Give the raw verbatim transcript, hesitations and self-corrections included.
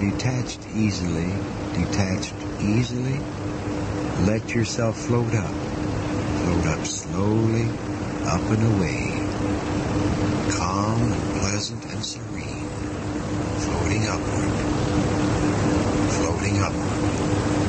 detached easily, detached easily. Let yourself float up. Float up slowly, up and away. Calm and pleasant and serene. Floating upward. Floating upward.